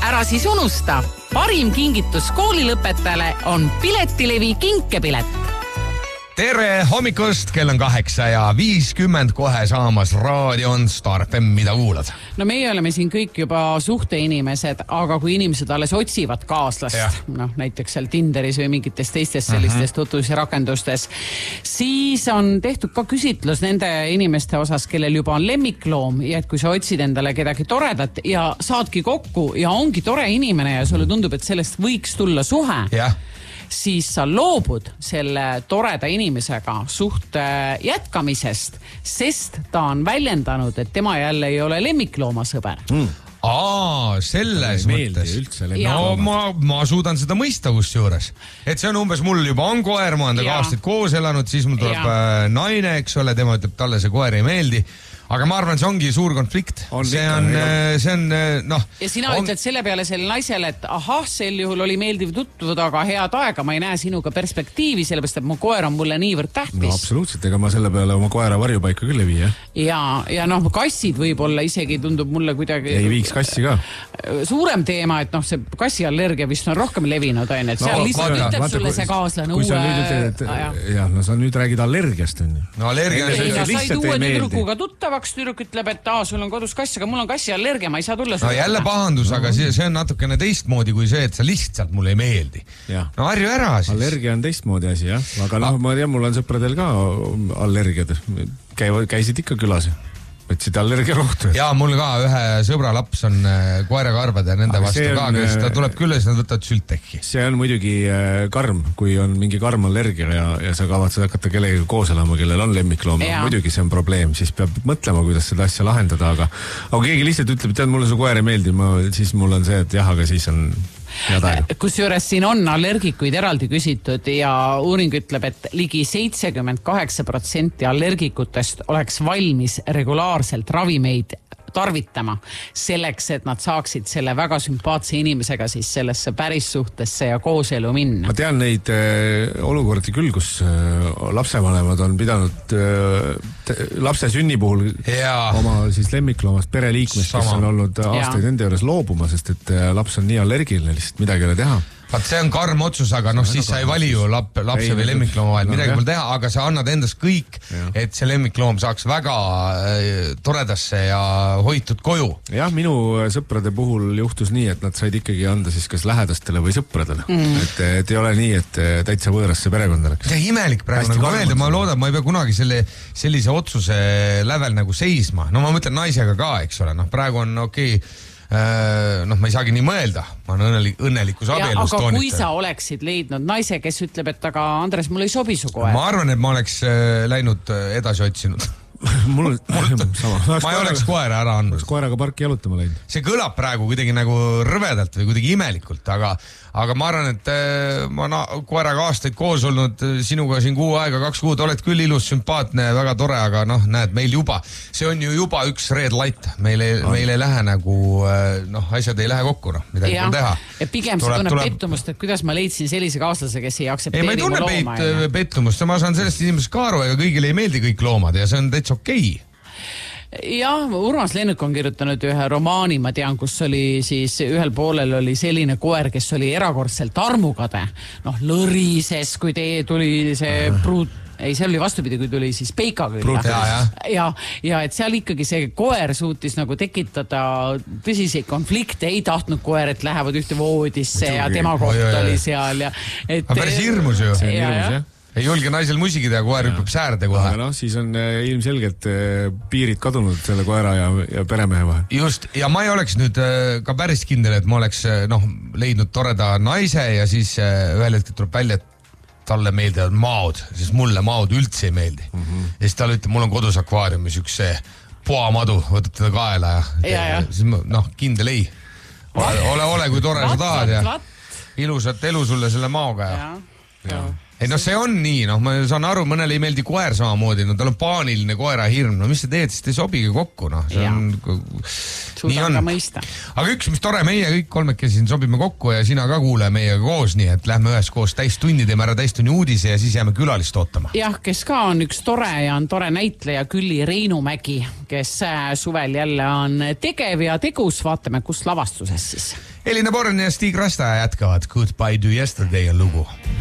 ära siis unusta, parim kingitus koolilõpetajale on Piletilevi kinkepilet. Tere hommikust, kell on 8:50 kohe saamas raadio on Star FM, mida kuulad? No meie oleme siin kõik juba suhteinimesed, aga kui inimesed alles otsivad kaaslast, näiteks seal Tinderis või mingites teistes sellistes tutvus- ja rakendustes, siis on tehtud ka küsitlus nende inimeste osas, kellel juba on lemmikloom ja et kui sa otsid endale kedagi toredat ja saadki kokku ja ongi tore inimene ja sulle tundub, et sellest võiks tulla suhe, siis sa loobud selle toreda inimesega suhte jätkamisest, sest ta on väljendanud, et tema jälle ei ole lemmikloomasõber. Selles mõttes. No ma suudan seda mõista kusjuures. Et see on umbes, mul juba on koer, ma olen temaga aastaid koos elanud, siis mul tuleb naine, eks ole, tema ütleb, talle see koer ei meeldi. Aga ma arvan, see ongi suur konflikt. See on, noh... Ja sina ütled selle peale selle naisele, et sel juhul oli meeldiv tutvuda, aga head aega, ma ei näe sinuga perspektiivi, sellepärast, et mu koer on mulle niivõrd tähtis. No absoluutselt, ega ma selle peale oma koera varjupaika küll ei vii, Ja kassid võib-olla isegi tundub mulle kuidagi... Ei viiks kassi ka. Suurem teema, et see kassiallergia vist on rohkem levinud, et seal lihtsalt ütleb sulle see kaaslane uue... sa nüüd räägid allergiast, on ju. No allergia... Said uue tüdrukuga tuttavaks, tüdruk ütleb, et sul on kodus kass, aga mul on kassiallergia, ma ei saa tulla. No jälle pahandus, aga see on natukene teistmoodi kui see, et sa lihtsalt mulle ei meeldi. No harju ära siis. Allergia on teistmoodi asi, jah. Aga ma tean, mul on sõpradel ka allergiad. Käisid ikka külas. Võtsid allergia kohtu. Jaa, mul ka ühe sõbra laps on koerakarvad ja nende vastu ka, kes ta tuleb küll ja siis nad võtavad sültekki. See on muidugi karm, kui on mingi karm allergia ja sa kavatsed hakata kellegagi koos elama, kellel on lemmikloom. Muidugi see on probleem, siis peab mõtlema, kuidas seda asja lahendada, aga keegi lihtsalt ütleb, et mulle su koer ei meeldi, siis mul on see, et aga siis on... Kusjuures siin on allergikuid eraldi küsitud ja uuring ütleb, et ligi 78% allergikutest oleks valmis regulaarselt ravimeid tarvitama selleks, et nad saaksid selle väga sümpaatse inimesega siis sellesse päris suhtesse ja kooselu minna. Ma tean neid olukordi küll, kus lapsevanemad on pidanud lapse sünni puhul oma siis lemmikloomast pereliikmest, kes on olnud aastaid nende juures loobuma, sest et laps on nii allergiline, lihtsalt midagi ei ole teha. Vaat see on karm otsus, aga siis sa ei vali ju lapse või lemmiklooma vahel, midagi pole teha, aga sa annad endast kõik, et see lemmikloom saaks väga toredasse ja hoitud koju. Jah, minu sõprade puhul juhtus nii, et nad said ikkagi anda siis kas lähedastele või sõpradele. Et ei ole nii, et täitsa võõrasse perekonda läks. See imelik praegu nagu meelde, ma loodan, ma ei pea kunagi sellise otsuse lävel nagu seisma. No ma mõtlen naisega ka, eks ole, praegu on okei. Ma ei saagi nii mõelda, ma olen õnnelikus abielus toonitan. Aga kui sa oleksid leidnud naise, kes ütleb, et aga Andres, mul ei sobi su koer. Ma arvan, et ma oleks läinud edasi otsinud. Ma ei oleks koera ära andnud. Koeraga parki jalutama läinud. See kõlab praegu kuidagi nagu rõvedalt või kuidagi imelikult, aga ma arvan, et ma koeraga aastaid koos olnud, sinuga siin 2 kuud, oled küll ilus, sümpaatne, väga tore, aga näed, meil juba, see on ju juba üks red light, meil ei lähe nagu, asjad ei lähe kokku, midagi pole teha. Ja pigem see tunneb pettumust, et kuidas ma leidsin sellise kaaslase, kes ei aktsepteeri mu looma. Ei, ma ei tunne pettumust, ma saan sellest inimesest ka aru, ega kõigile ei meeldi kõik loomad ja see on täitsa okei. Jah, Urmas Lennuk on kirjutanud ühe romaani, ma tean, kus oli siis ühel poolel oli selline koer, kes oli erakordselt armukade. Lõrises, kui tuli see pruut, ei, see oli vastupidi, kui tuli siis peika küll. Ja et seal ikkagi see koer suutis nagu tekitada tõsiseid konflikte, ei tahtnud koer, et lähevad ühte voodisse ja tema koht oli seal. Aga päris hirmus ju. See on hirmus, jah. Ei julge naisel musigi teha, koer hüppab säärde kohe. Aga siis on ilmselgelt piirid kadunud selle koera ja peremehe vahel. Just, ja ma ei oleks nüüd ka päris kindel, et ma oleks leidnud toreda naise ja siis ühel hetkel tuleb välja, et talle meeldivad maod, sest mulle maod üldse ei meeldi. Ja siis talle ütleb, mul on kodus akvaariumis üks poamadu, võtab teda kaela ja siis kindel ei. Ole, kui tore sa tahad ja ilusat elu sulle selle maoga ja. ei noh, see on nii, noh, ma saan aru, mõnele ei meeldi koer samamoodi, no tal on paaniline koerahirm, no mis sa teed, siis te ei sobigi kokku, noh, see on nii on. Aga üks, mis tore, meie kõik kolmekesi siin sobime kokku ja sina ka kuule meiega koos, nii et lähme ühes koos täistunni, teeme ära täistunni uudise ja siis jääme külalist ootama. Jah, kes ka on üks tore ja on tore näitleja Külli Reinumägi, kes suvel jälle on tegev ja tegus, vaatame, kus lavastuses siis. Elina Born ja Stig Rasta jätkavad Goodbye to Yesterday lugu.